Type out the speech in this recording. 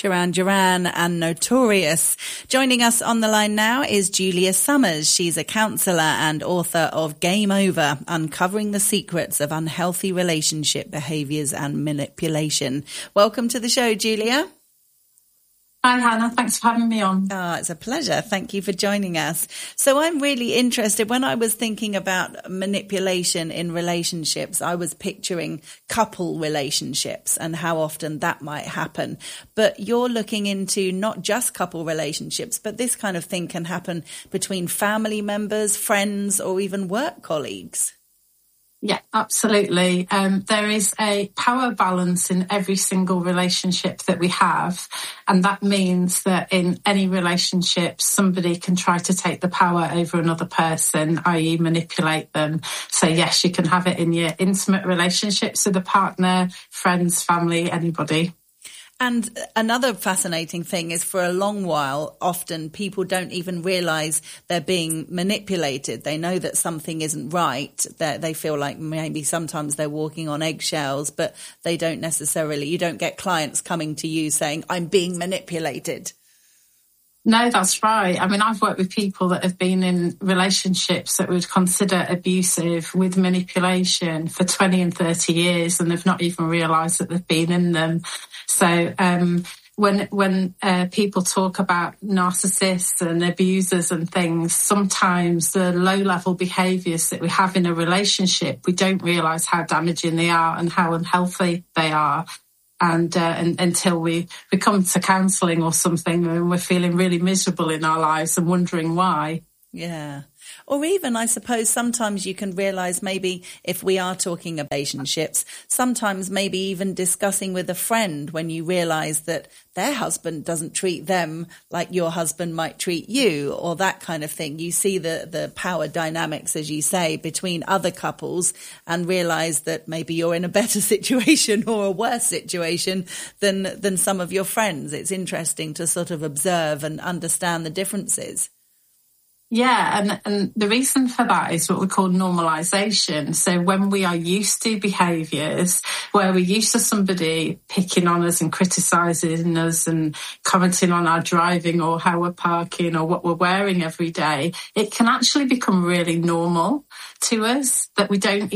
Duran Duran and Notorious. Joining us on the line now is Julia Summers. She's a counsellor and author of Game Over, Uncovering the Secrets of Unhealthy Relationship Behaviours and Manipulation. Welcome to the show, Julia. Hi, Hannah. Thanks for having me on. It's a pleasure. Thank you for joining us. So I'm really interested. When I was thinking about manipulation in relationships, I was picturing couple relationships and how often that might happen. But you're looking into not just couple relationships, but this kind of thing can happen between family members, friends, or even work colleagues. Yeah, absolutely. There is a power balance in every single relationship that we have. And that means that in any relationship, somebody can try to take the power over another person, i.e. manipulate them. So yes, you can have it in your intimate relationships with a partner, friends, family, anybody. And another fascinating thing is for a long while, often people don't even realise they're being manipulated. They know that something isn't right. They feel like maybe sometimes they're walking on eggshells, but they don't necessarily, you don't get clients coming to you saying, I'm being manipulated. No, that's right. I mean, I've worked with people that have been in relationships that we'd consider abusive with manipulation for 20 and 30 years, and they've not even realised that they've been in them. So when people talk about narcissists and abusers and things, sometimes the low-level behaviours that we have in a relationship, we don't realise how damaging they are and how unhealthy they are. And until we come to counselling or something and we're feeling really miserable in our lives and wondering why. Yeah. Or even, I suppose, sometimes you can realise maybe if we are talking about relationships, sometimes maybe even discussing with a friend when you realise that their husband doesn't treat them like your husband might treat you, or that kind of thing. You see the power dynamics, as you say, between other couples and realise that maybe you're in a better situation or a worse situation than some of your friends. It's interesting to sort of observe and understand the differences. Yeah, and the reason for that is what we call normalisation. So when we are used to behaviours where we're used to somebody picking on us and criticising us and commenting on our driving or how we're parking or what we're wearing every day, it can actually become really normal to us that we don't